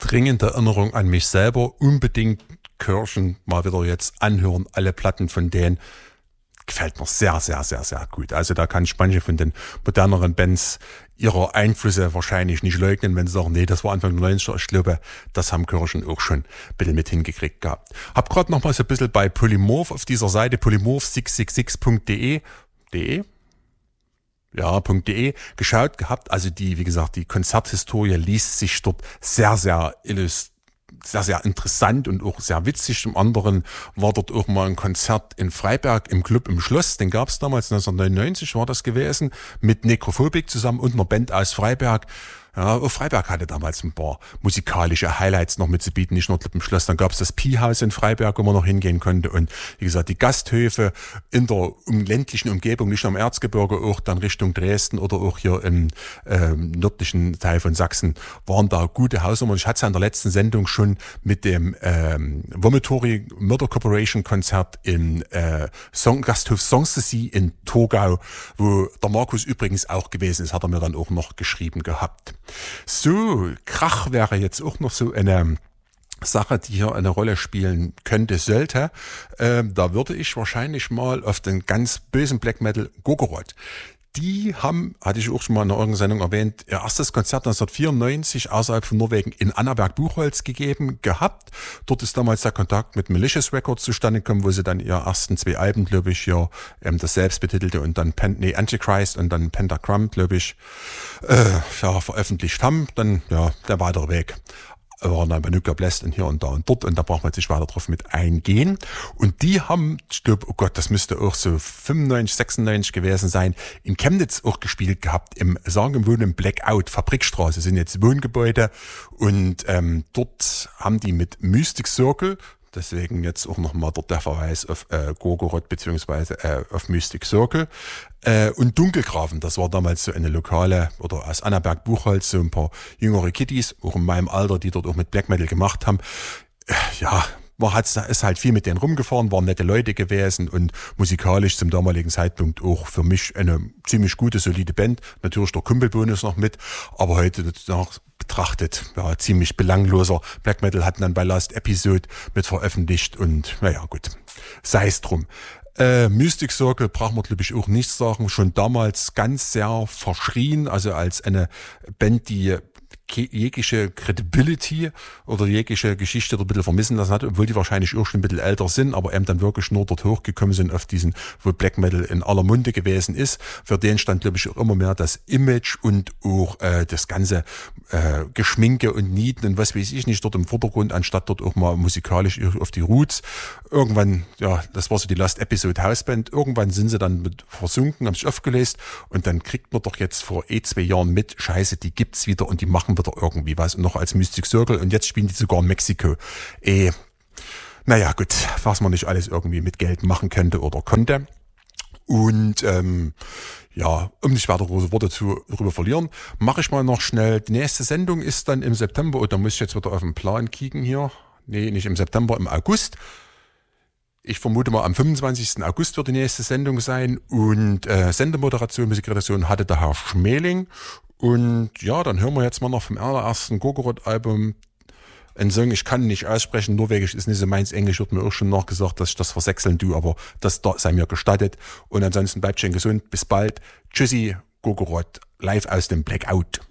dringende Erinnerung an mich selber. Unbedingt Kirchen mal wieder jetzt anhören. Alle Platten von denen gefällt mir sehr, sehr, sehr, sehr gut. Also da kann ich manche von den moderneren Bands ihrer Einflüsse wahrscheinlich nicht leugnen, wenn sie sagen, nee, das war Anfang der 90er. Ich glaube, das haben Kirchen auch schon ein bisschen mit hingekriegt gehabt. Hab gerade noch mal so ein bisschen bei Polymorph auf dieser Seite polymorph666.de geschaut gehabt. Also die, wie gesagt, die Konzerthistorie liest sich dort sehr, sehr sehr interessant und auch sehr witzig. Zum anderen war dort auch mal ein Konzert in Freiberg im Club im Schloss. Den gab es damals, 1999 war das gewesen, mit Necrophobik zusammen und einer Band aus Freiberg. Ja, Freiberg hatte damals ein paar musikalische Highlights noch mitzubieten, nicht nur Club im Schloss. Dann gab es das Pi-Haus in Freiberg, wo man noch hingehen konnte. Und wie gesagt, die Gasthöfe in der ländlichen Umgebung, nicht nur im Erzgebirge, auch dann Richtung Dresden oder auch hier im nördlichen Teil von Sachsen, waren da gute Hausnummern. Ich hatte es ja in der letzten Sendung schon mit dem Vomitory Murder Corporation Konzert im Gasthof Sanssouci in Torgau, wo der Markus übrigens auch gewesen ist, hat er mir dann auch noch geschrieben gehabt. So, Krach wäre jetzt auch noch so eine Sache, die hier eine Rolle spielen könnte, sollte. Da würde ich wahrscheinlich mal auf den ganz bösen Black Metal Gorgoroth. Die haben, hatte ich auch schon mal in einer irgendeiner Sendung erwähnt, ihr erstes Konzert 1994 außerhalb von Norwegen in Annaberg-Buchholz gegeben gehabt. Dort ist damals der Kontakt mit Malicious Records zustande gekommen, wo sie dann ihre ersten 2 Alben, glaube ich, hier das selbstbetitelte und dann Antichrist und dann Pentagram, glaube ich, veröffentlicht haben. Dann der weitere Weg. Waren dann bei Nuclear Blast und hier und da und dort und da braucht man sich weiter drauf mit eingehen. Und die haben, ich glaube, oh Gott, das müsste auch so 95, 96 gewesen sein, in Chemnitz auch gespielt gehabt, im sagenumwobenen Blackout, Fabrikstraße, sind jetzt Wohngebäude und dort haben die mit Mystic Circle, deswegen jetzt auch nochmal dort der Verweis auf Gorgoroth beziehungsweise auf Mystic Circle und Dunkelgrafen, das war damals so eine lokale, oder aus Annaberg-Buchholz, so ein paar jüngere Kiddies, auch in meinem Alter, die dort auch mit Black Metal gemacht haben. Ist halt viel mit denen rumgefahren, waren nette Leute gewesen und musikalisch zum damaligen Zeitpunkt auch für mich eine ziemlich gute, solide Band. Natürlich der Kumpelbonus noch mit, aber heute betrachtet, ziemlich belangloser. Black Metal hatten dann bei Last Episode mit veröffentlicht und gut, sei es drum. Mystic Circle braucht man, glaube ich, auch nicht sagen. Schon damals ganz sehr verschrien, also als eine Band, die jegliche Credibility oder jegliche Geschichte ein bisschen vermissen lassen hat, obwohl die wahrscheinlich auch schon ein bisschen älter sind, aber eben dann wirklich nur dort hochgekommen sind auf diesen, wo Black Metal in aller Munde gewesen ist. Für den stand, glaube ich, auch immer mehr das Image und auch das ganze Geschminke und Nieten und was weiß ich nicht dort im Vordergrund, anstatt dort auch mal musikalisch auf die Roots. Irgendwann, das war so die Last Episode Houseband, irgendwann sind sie dann mit versunken, haben sich aufgelöst und dann kriegt man doch jetzt vor 2 Jahren mit, Scheiße, die gibt's wieder und die machen wieder irgendwie was und noch als Mystic Circle und jetzt spielen die sogar in Mexiko. Gut, was man nicht alles irgendwie mit Geld machen könnte oder konnte. Und um nicht weiter große Worte darüber verlieren, mache ich mal noch schnell. Die nächste Sendung ist dann im September, und da muss ich jetzt wieder auf den Plan kicken hier. Nee, nicht im September, im August. Ich vermute mal, am 25. August wird die nächste Sendung sein und Sendemoderation, Musikredaktion hatte der Herr Schmeling. Und dann hören wir jetzt mal noch vom allerersten Gorgoroth-Album einen Song, ich kann nicht aussprechen, Norwegisch ist nicht so meins, Englisch wird mir auch schon nachgesagt, dass ich das versechseln tue, aber das sei mir gestattet. Und ansonsten bleibt schön gesund, bis bald. Tschüssi, Gorgoroth, live aus dem Blackout.